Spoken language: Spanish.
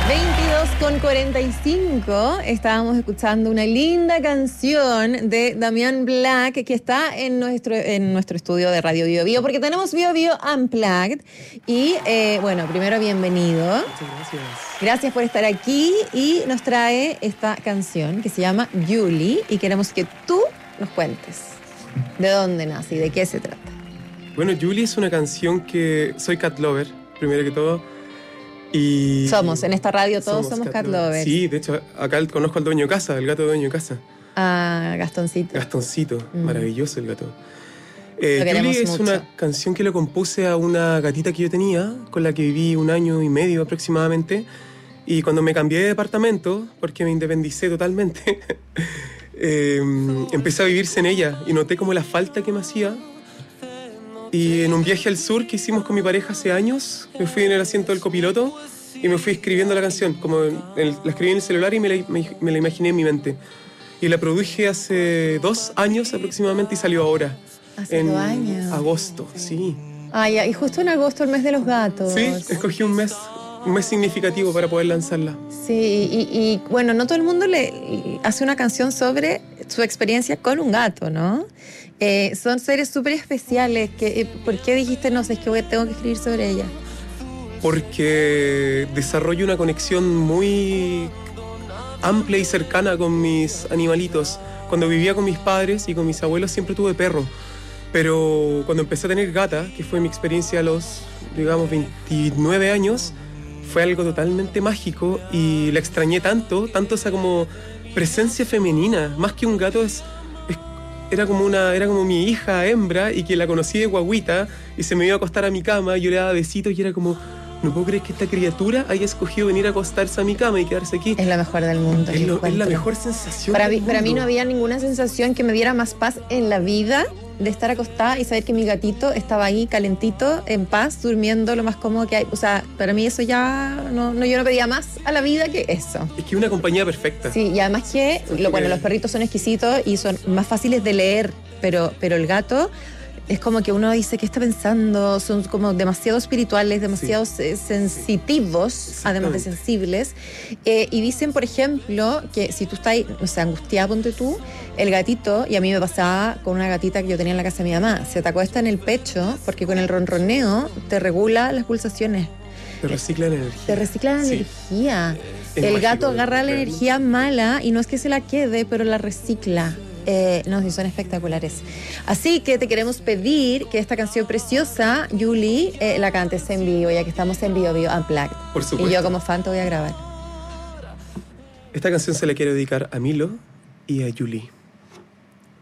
22:45 estábamos escuchando una linda canción de Damián Black que está en nuestro estudio de Radio Bio Bio, porque tenemos Bio Bio Unplugged. Y bueno, primero bienvenido. Muchas gracias. Gracias por estar aquí y nos trae esta canción que se llama Julie y queremos que tú nos cuentes de dónde nace y de qué se trata. Bueno, Julie es una canción que... Soy cat lover, primero que todo. Y en esta radio todos somos cat lovers. Sí, de hecho, acá conozco al dueño de casa, el gato dueño de casa. Ah, Gastoncito. Gastoncito, maravilloso el gato. Julie es una canción que le compuse a una gatita que yo tenía, con la que viví 1 año y medio aproximadamente. Y cuando me cambié de departamento, porque me independicé totalmente, empecé a vivirse en ella y noté como la falta que me hacía. Y en un viaje al sur que hicimos con mi pareja hace años, me fui en el asiento del copiloto y me fui escribiendo la canción. La escribí en el celular y me la imaginé en mi mente. Y la produje hace 2 años aproximadamente y salió ahora. Hace 2 años. Agosto, sí. Ah, ya, y justo en agosto, el mes de los gatos. Sí, escogí un mes significativo para poder lanzarla. Sí, y bueno, no todo el mundo le hace una canción sobre su experiencia con un gato, ¿no? Son seres súper especiales. ¿Por qué dijiste, no sé, es que tengo que escribir sobre ella? Porque desarrollo una conexión muy amplia y cercana con mis animalitos. Cuando vivía con mis padres y con mis abuelos siempre tuve perro. Pero cuando empecé a tener gata, que fue mi experiencia a los, digamos, 29 años, fue algo totalmente mágico y la extrañé tanto esa como presencia femenina. Más que un gato era como mi hija hembra y que la conocí de guagüita y se me iba a acostar a mi cama y yo le daba besitos y era como, no puedo creer que esta criatura haya escogido venir a acostarse a mi cama y quedarse aquí. Es la mejor del mundo. Es la mejor sensación para mí no había ninguna sensación que me diera más paz en la vida de estar acostada y saber que mi gatito estaba ahí calentito, en paz, durmiendo lo más cómodo que hay. O sea, para mí eso ya yo no pedía más a la vida que eso. Es que una compañía perfecta. Sí, y además que los perritos son exquisitos y son más fáciles de leer, pero el gato es como que uno dice, ¿qué está pensando? Son como demasiado espirituales, demasiado sensitivos, además de sensibles. Y dicen, por ejemplo, que si tú estás, angustiada, ponte tú, el gatito, y a mí me pasaba con una gatita que yo tenía en la casa de mi mamá, se te acuesta en el pecho porque con el ronroneo te regula las pulsaciones. Te recicla la energía. Te recicla la energía. El gato agarra la energía mala y no es que se la quede, pero la recicla. No, sí, son espectaculares. Así que te queremos pedir que esta canción preciosa, Julie, la cantes en vivo, ya que estamos en Bio Bio Unplugged. Por supuesto. Y yo como fan te voy a grabar. Esta canción se la quiero dedicar a Milo y a Julie.